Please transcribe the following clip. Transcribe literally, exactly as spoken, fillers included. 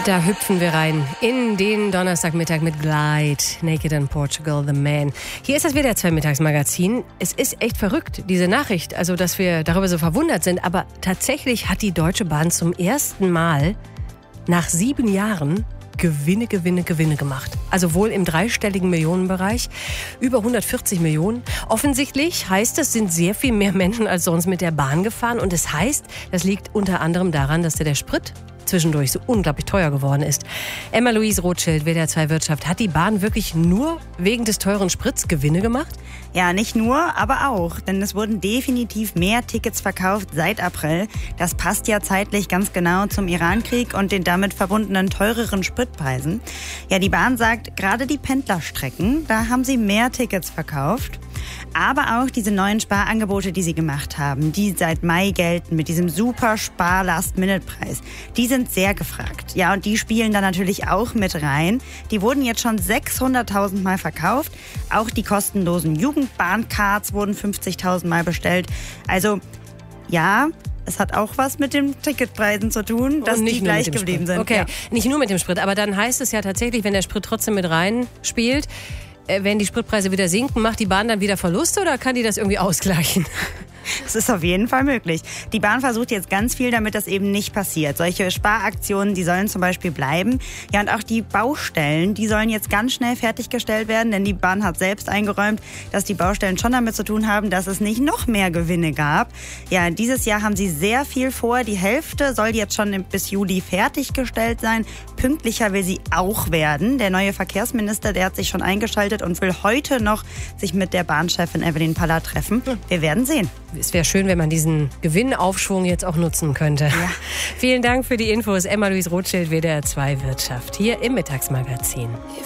Da hüpfen wir rein in den Donnerstagmittag mit Glide, Naked in Portugal, The Man. Hier ist das W D R zwei Mittagsmagazin. Es ist echt verrückt, diese Nachricht, also dass wir darüber so verwundert sind. Aber tatsächlich hat die Deutsche Bahn zum ersten Mal nach sieben Jahren Gewinne, Gewinne, Gewinne gemacht. Also wohl im dreistelligen Millionenbereich. Über hundertvierzig Millionen. Offensichtlich heißt es, sind sehr viel mehr Menschen als sonst mit der Bahn gefahren. Und es heißt, das liegt unter anderem daran, dass der, der Sprit zwischendurch so unglaublich teuer geworden ist. Emma-Louise Rothschild, W D R zwei Wirtschaft. Hat die Bahn wirklich nur wegen des teuren Sprits Gewinne gemacht? Ja, nicht nur, aber auch. Denn es wurden definitiv mehr Tickets verkauft seit April. Das passt ja zeitlich ganz genau zum Irankrieg und den damit verbundenen teureren Spritpreisen. Ja, die Bahn sagt, gerade die Pendlerstrecken, da haben sie mehr Tickets verkauft. Aber auch diese neuen Sparangebote, die sie gemacht haben, die seit Mai gelten mit diesem super Spar-Last-Minute-Preis, die sind sehr gefragt. Ja, und die spielen da natürlich auch mit rein. Die wurden jetzt schon sechshunderttausend Mal verkauft. Auch die kostenlosen Jugendbahncards wurden fünfzigtausend Mal bestellt. Also, ja, es hat auch was mit den Ticketpreisen zu tun, dass die gleich geblieben sind. Okay, ja. Nicht nur mit dem Sprit, aber dann heißt es ja tatsächlich, wenn der Sprit trotzdem mit rein spielt, wenn die Spritpreise wieder sinken, macht die Bahn dann wieder Verluste oder kann die das irgendwie ausgleichen? Das ist auf jeden Fall möglich. Die Bahn versucht jetzt ganz viel, damit das eben nicht passiert. Solche Sparaktionen, die sollen zum Beispiel bleiben. Ja, und auch die Baustellen, die sollen jetzt ganz schnell fertiggestellt werden, denn die Bahn hat selbst eingeräumt, dass die Baustellen schon damit zu tun haben, dass es nicht noch mehr Gewinne gab. Ja, dieses Jahr haben sie sehr viel vor. Die Hälfte soll jetzt schon bis Juli fertiggestellt sein. Pünktlicher will sie auch werden. Der neue Verkehrsminister, der hat sich schon eingeschaltet und will heute noch sich mit der Bahnchefin Evelyn Paller treffen. Wir werden sehen. Es wäre schön, wenn man diesen Gewinnaufschwung jetzt auch nutzen könnte. Ja. Vielen Dank für die Infos. Emma-Louise Rothschild, W D R zwei Wirtschaft, hier im Mittagsmagazin.